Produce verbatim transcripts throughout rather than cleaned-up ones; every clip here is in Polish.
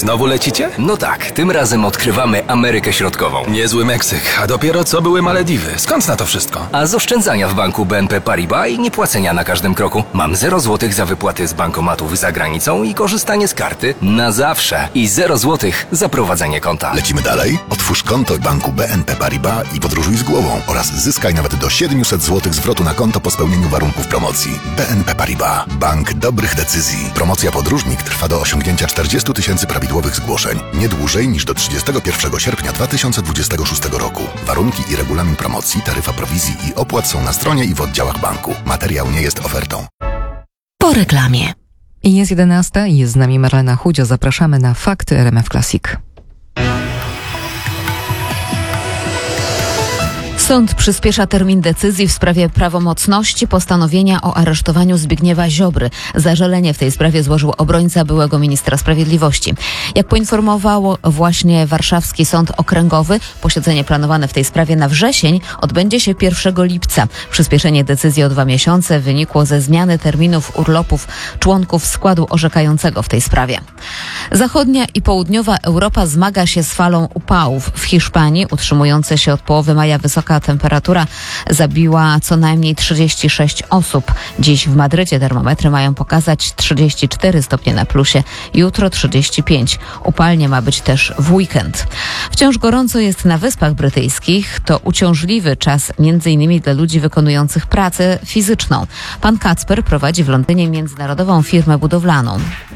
Znowu lecicie? No tak, tym razem odkrywamy Amerykę Środkową. Niezły Meksyk, a dopiero co były Malediwy. Skąd na to wszystko? A z oszczędzania w banku B N P Paribas i niepłacenia na każdym kroku. Mam zero złotych za wypłaty z bankomatów za granicą i korzystanie z karty na zawsze. I zero złotych za prowadzenie konta. Lecimy dalej? Otwórz konto w banku B N P Paribas i podróżuj z głową oraz zyskaj nawet do siedemset złotych zwrotu na konto po spełnieniu warunków promocji. B N P Paribas. Bank dobrych decyzji. Promocja podróżnik trwa do osiągnięcia czterdziestu tysięcy prawidłowych zgłoszeń. Nie dłużej niż do trzydziestego pierwszego sierpnia dwa tysiące dwudziestego szóstego roku. Warunki i regulamin promocji, taryfa prowizji i opłat są na stronie i w oddziałach banku. Materiał nie jest ofertą. Po reklamie. I jest jedenasta i jest z nami Marlena Chudzio. Zapraszamy na Fakty R M F Classic. Sąd przyspiesza termin decyzji w sprawie prawomocności postanowienia o aresztowaniu Zbigniewa Ziobry. Zażalenie w tej sprawie złożył obrońca byłego ministra sprawiedliwości. Jak poinformował właśnie Warszawski Sąd Okręgowy, posiedzenie planowane w tej sprawie na wrzesień odbędzie się pierwszego lipca. Przyspieszenie decyzji o dwa miesiące wynikło ze zmiany terminów urlopów członków składu orzekającego w tej sprawie. Zachodnia i południowa Europa zmaga się z falą upałów. W Hiszpanii utrzymujące się od połowy maja wysoka temperatura zabiła co najmniej trzydzieści sześć osób. Dziś w Madrycie termometry mają pokazać trzydzieści cztery stopnie na plusie, jutro trzydzieści pięć. Upalnie ma być też w weekend. Wciąż gorąco jest na Wyspach Brytyjskich. To uciążliwy czas między innymi dla ludzi wykonujących pracę fizyczną. Pan Kacper prowadzi w Londynie międzynarodową firmę budowlaną.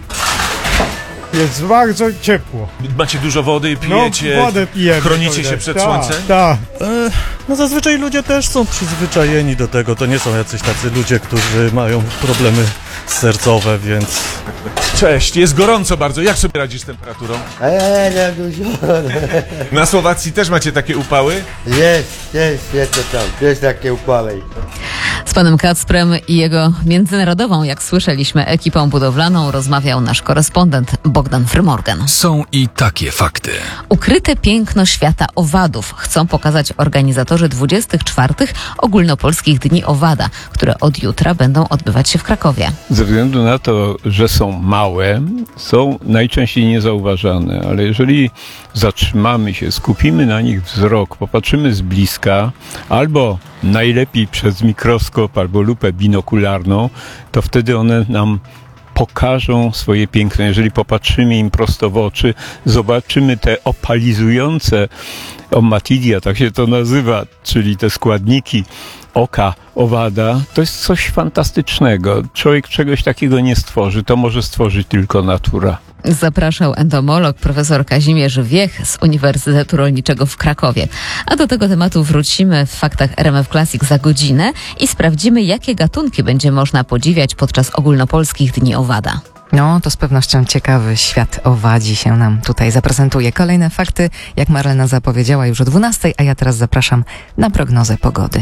Jest bardzo ciepło. Macie dużo wody, pijecie, no, wodę pijemy, chronicie się przed ta, słońcem? Tak. E, no zazwyczaj ludzie też są przyzwyczajeni do tego. To nie są jacyś tacy ludzie, którzy mają problemy sercowe, więc... Cześć, jest gorąco bardzo. Jak sobie radzisz z temperaturą? Eee, nie dużo. Na Słowacji też macie takie upały? Jest, jest, jest to tam. Jest takie upały. Z panem Kacprem i jego międzynarodową, jak słyszeliśmy, ekipą budowlaną rozmawiał nasz korespondent Bogdan Frymorgan. Są i takie fakty. Ukryte piękno świata owadów chcą pokazać organizatorzy dwudziestych czwartych Ogólnopolskich Dni Owada, które od jutra będą odbywać się w Krakowie. Ze względu na to, że są małe, są najczęściej niezauważane, ale jeżeli zatrzymamy się, skupimy na nich wzrok, popatrzymy z bliska, albo najlepiej przez mikroskop, albo lupę binokularną, to wtedy one nam pokażą swoje piękno. Jeżeli popatrzymy im prosto w oczy, zobaczymy te opalizujące omatidia, tak się to nazywa, czyli te składniki oka owada, to jest coś fantastycznego. Człowiek czegoś takiego nie stworzy, to może stworzyć tylko natura. Zapraszał entomolog profesor Kazimierz Wiech z Uniwersytetu Rolniczego w Krakowie. A do tego tematu wrócimy w Faktach R M F Classic za godzinę i sprawdzimy, jakie gatunki będzie można podziwiać podczas Ogólnopolskich Dni Owada. No, to z pewnością ciekawy świat owadzi się nam tutaj zaprezentuje. Kolejne fakty, jak Marlena zapowiedziała, już o dwunastej, a ja teraz zapraszam na prognozę pogody.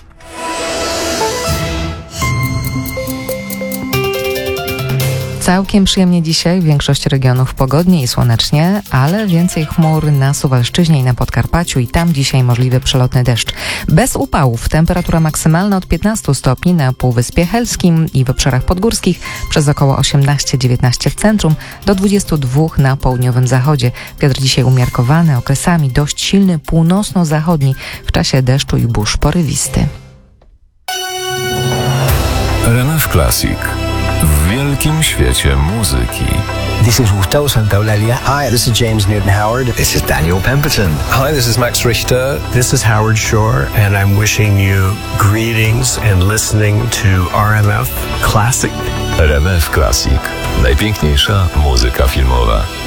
Całkiem przyjemnie dzisiaj, w większości regionów pogodnie i słonecznie, ale więcej chmur na Suwalszczyźnie i na Podkarpaciu i tam dzisiaj możliwy przelotny deszcz. Bez upałów, temperatura maksymalna od piętnastu stopni na Półwyspie Helskim i w obszarach podgórskich, przez około osiemnaście dziewiętnaście w centrum, do dwudziestu dwóch na południowym zachodzie. Wiatr dzisiaj umiarkowany, okresami dość silny północno-zachodni, w czasie deszczu i burz porywisty. R M F Classic. W wielkim świecie muzyki. This is Gustavo Santaolalla. Hi, this is James Newton Howard. This is Daniel Pemberton. Hi, this is Max Richter. This is Howard Shore, and I'm wishing you greetings and listening to R M F Classic. R M F Classic. Najpiękniejsza muzyka filmowa.